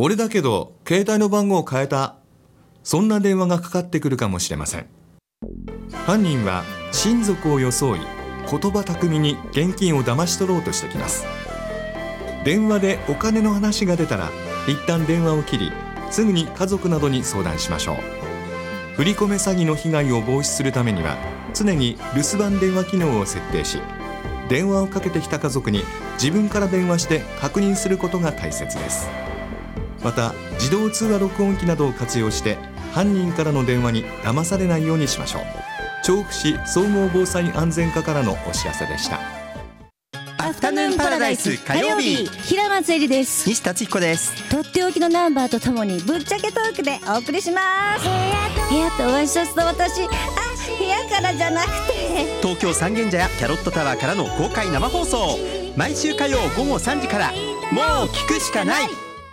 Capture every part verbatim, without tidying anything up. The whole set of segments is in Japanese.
俺だけど携帯の番号を変えた、そんな電話がかかってくるかもしれません。犯人は親族を装い、言葉巧みに現金を騙し取ろうとしてきます。電話でお金の話が出たら一旦電話を切り、すぐに家族などに相談しましょう。振り込め詐欺の被害を防止するためには、常に留守番電話機能を設定し、電話をかけてきた家族に自分から電話して確認することが大切です。また自動通話録音機などを活用して犯人からの電話に騙されないようにしましょう。調布市総合防災安全課からのお知らせでした。 アフタヌーンパラダイス火曜日、 平松絵里です。 西達彦です。 とっておきのナンバーとともにぶっちゃけトークでお送りします。部屋とお会いしたと私、あ、部屋からじゃなくて東京三軒茶屋キャロットタワーからの公開生放送、毎週火曜午後さんじから、もう聞くしかない。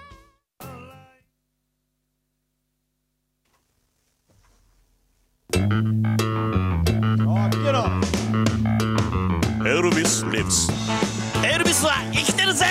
エルビス・リブス。エルビスは生きてるぜ。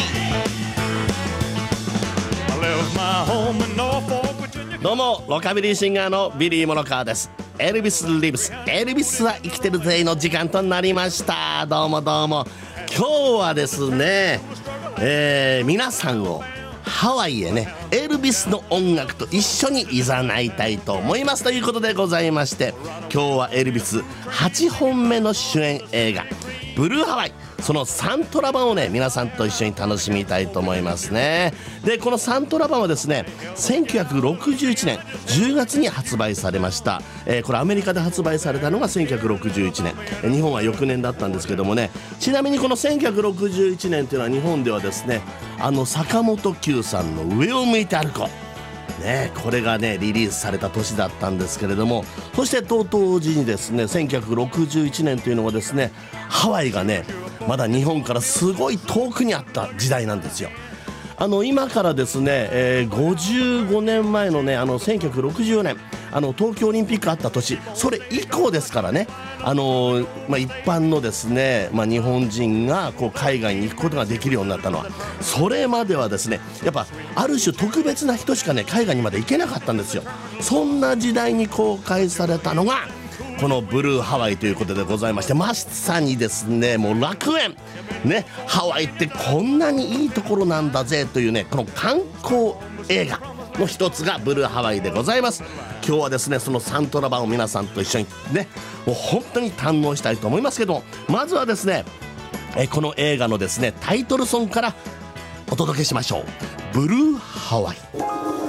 どうもロカビリーシンガーのビリー・モノカーです。エルビス・リブス、エルビスは生きてるぜの時間となりました。どうもどうも。今日はですね、えー、皆さんをハワイへね、エルビスの音楽と一緒にいざないたいと思いますということでございまして、今日はエルビスはちほんめの主演映画ブルーハワイ、そのサントラ版をね、皆さんと一緒に楽しみたいと思いますね。でこのサントラ版はですね、せんきゅうひゃくろくじゅういちねんじゅうがつに発売されました、えー、これアメリカで発売されたのがせんきゅうひゃくろくじゅういちねん、えー、日本は翌年だったんですけどもね。ちなみにこのせんきゅうひゃくろくじゅういちねんというのは日本ではですね、あの坂本九さんの上を向いて歩こうね、これがねリリースされた年だったんですけれども、そしてと同時にですね、せんきゅうひゃくろくじゅういちねんというのはですね、ハワイがねまだ日本からすごい遠くにあった時代なんですよ。あの今からですね、えー、ごじゅうごねんまえのね、あのせんきゅうひゃくろくじゅうよねん、あの東京オリンピックあった年、それ以降ですからね、あのーまあ、一般のですね、まあ、日本人がこう海外に行くことができるようになったのは、それまではですね、やっぱある種特別な人しかね海外にまで行けなかったんですよ。そんな時代に公開されたのがこのブルーハワイということでございまして、まさにですね、もう楽園ね、ハワイってこんなにいいところなんだぜというね、この観光映画の一つがブルーハワイでございます。今日はですね、そのサントラ版を皆さんと一緒にね、もう本当に堪能したいと思いますけど、まずはですね、えこの映画のですねタイトルソングからお届けしましょう。ブルーハワイ。